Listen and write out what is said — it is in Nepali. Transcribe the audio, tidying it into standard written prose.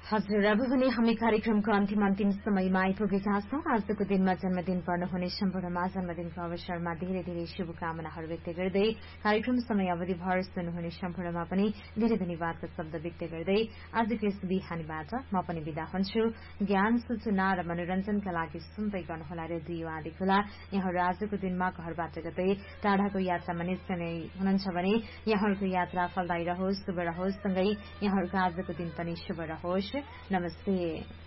हजुर, अब भने हामी कार्यक्रमको अन्तिम समयमा आइपुगेका छौं। आजको दिनमा जन्मदिन पर्नुहुने सम्पूर्णमा जन्मदिनको अवसरमा धेरै धेरै शुभकामनाहरू व्यक्त गर्दै कार्यक्रम समय अवधिभर सुन्नुहुने सम्पूर्णमा पनि धेरै धन्यवादका शब्द व्यक्त गर्दै आजको यस बिहानीबाट म पनि विदा हुन्छु। ज्ञान, सूचना र मनोरञ्जनका लागि सुन्दै गर्नुहोला रेडियो आँधीखोला। यहाँहरू आजको दिनमा घरबाट कतै टाढाको यात्रामा निस्कने हुनुहुन्छ भने यहाँहरूको यात्रा फलदायी रहोस्, शुभ रहोस्, सँगै यहाँहरूको आजको दिन पनि शुभ रहोस्। नमस्ते।